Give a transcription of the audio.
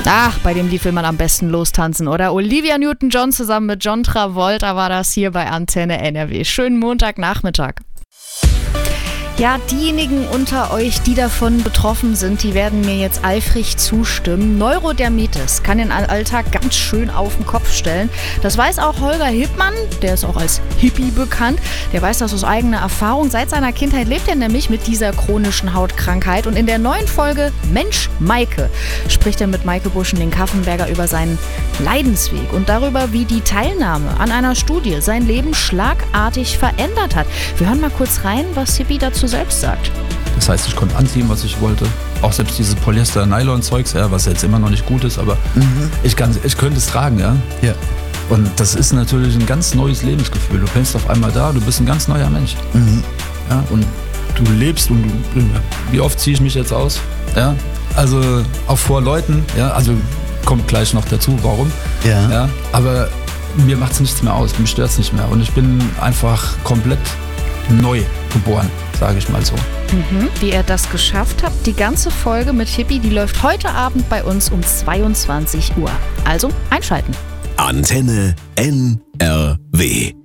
Ach, bei dem Lied will man am besten lostanzen, oder? Olivia Newton-John zusammen mit John Travolta war das hier bei Antenne NRW. Schönen Montagnachmittag. Ja, diejenigen unter euch, die davon betroffen sind, die werden mir jetzt eifrig zustimmen. Neurodermitis kann den Alltag ganz schön auf den Kopf stellen. Das weiß auch Holger Hippmann, der ist auch als Hippie bekannt. Der weiß das aus eigener Erfahrung. Seit seiner Kindheit lebt er nämlich mit dieser chronischen Hautkrankheit. Und in der neuen Folge Mensch Maike spricht er mit Maike Buschen-Kaffenberger über seinen Leidensweg und darüber, wie die Teilnahme an einer Studie sein Leben schlagartig verändert hat. Wir hören mal kurz rein, was Hippie dazu selbst sagt. Das heißt, ich konnte anziehen, was ich wollte. Auch selbst dieses Polyester-Nylon-Zeugs, ja, was jetzt immer noch nicht gut ist, aber ich könnte es tragen, ja. Ja. Und das ist natürlich ein ganz neues Lebensgefühl. Du bist auf einmal da, du bist ein ganz neuer Mensch. Ja, und du lebst und wie oft ziehe ich mich jetzt aus? Ja, also auch vor Leuten, ja, also kommt gleich noch dazu, warum. Ja, aber mir macht es nichts mehr aus, mich stört es nicht mehr. Und ich bin einfach komplett neu geboren, sage ich mal so. Wie er das geschafft hat, die ganze Folge mit Hippie, die läuft heute Abend bei uns um 22 Uhr. Also einschalten. Antenne NRW.